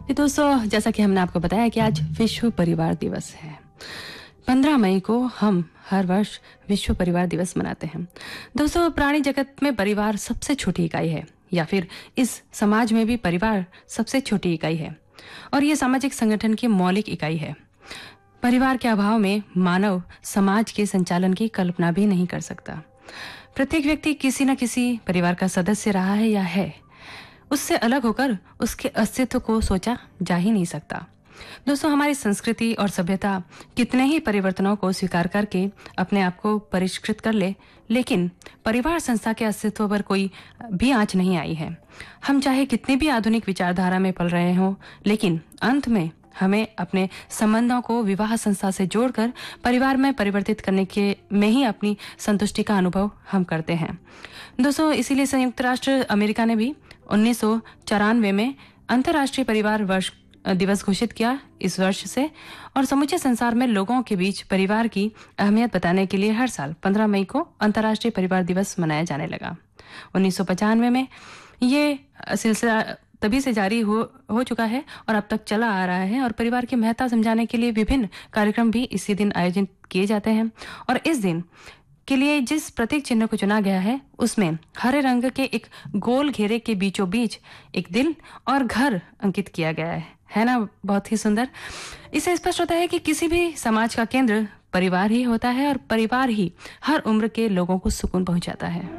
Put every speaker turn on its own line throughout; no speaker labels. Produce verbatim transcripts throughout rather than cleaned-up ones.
जी दोस्तों, जैसा कि हमने आपको बताया कि आज विश्व परिवार दिवस है। पंद्रह मई को हम हर वर्ष विश्व परिवार दिवस मनाते हैं। दोस्तों, प्राणी जगत में परिवार सबसे छोटी इकाई है, या फिर इस समाज में भी परिवार सबसे छोटी इकाई है, और ये सामाजिक संगठन की मौलिक इकाई है। परिवार के अभाव में मानव समाज के संचालन की कल्पना भी नहीं कर सकता। प्रत्येक व्यक्ति किसी न किसी परिवार का सदस्य रहा है या है। उससे अलग होकर उसके अस्तित्व को सोचा जा ही नहीं सकता। दोस्तों, हमारी संस्कृति और सभ्यता कितने ही परिवर्तनों को स्वीकार करके अपने आप को परिष्कृत कर ले, लेकिन परिवार संस्था के अस्तित्व पर कोई भी आंच नहीं आई है। हम चाहे कितनी भी आधुनिक विचारधारा में पल रहे हों, लेकिन अंत में हमें अपने संबंधों को विवाह संस्था से जोड़कर परिवार में परिवर्तित करने के में ही अपनी संतुष्टि का अनुभव हम करते हैं। दोस्तों, इसीलिए संयुक्त राष्ट्र अमेरिका ने भी उन्नीस सौ चौरानवे में अंतर्राष्ट्रीय परिवार वर्ष दिवस घोषित किया इस वर्ष से, और समूचे संसार में लोगों के बीच परिवार की अहमियत बताने के लिए हर साल पंद्रह मई को अंतर्राष्ट्रीय परिवार दिवस मनाया जाने लगा। उन्नीस सौ पचानवे में ये सिलसिला तभी से जारी हो हो चुका है और अब तक चला आ रहा है, और परिवार की महत्ता समझाने के लिए विभिन्न कार्यक्रम भी इसी दिन आयोजित किए जाते हैं। और इस दिन के लिए जिस प्रतीक चिन्ह को चुना गया है, उसमें हरे रंग के एक गोल घेरे के बीचों बीच एक दिल और घर अंकित किया गया है है ना? बहुत ही सुंदर। इससे स्पष्ट होता है कि किसी भी समाज का केंद्र परिवार ही होता है, और परिवार ही हर उम्र के लोगों को सुकून पहुंचाता है।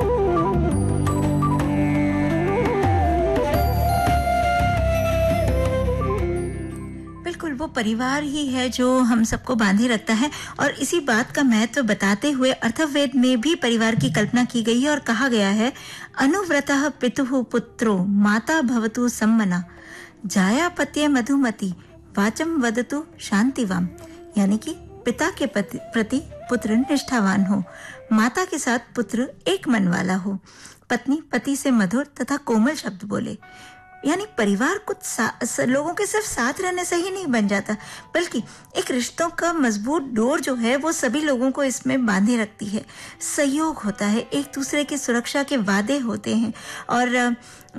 बिल्कुल, वो परिवार ही है जो हम सबको बांधे रखता है। और इसी बात का महत्व बताते हुए अथर्ववेद में भी परिवार की कल्पना की गई है और कहा गया है, अनुव्रतः पितुः पुत्रो माता भवतु सम्मना जाया पत्ये मधुमती वाचम वदतु शांतिवाम। यानी कि पिता के प्रति पुत्र निष्ठावान हो, माता के साथ पुत्र एक मन वाला हो, पत्नी पति से मधुर तथा कोमल शब्द बोले। यानी परिवार कुछ लोगों के सिर्फ साथ रहने से ही नहीं बन जाता, बल्कि एक रिश्तों का मजबूत डोर जो है वो सभी लोगों को इसमें बांधे रखती है। सहयोग होता है, एक दूसरे की सुरक्षा के वादे होते हैं, और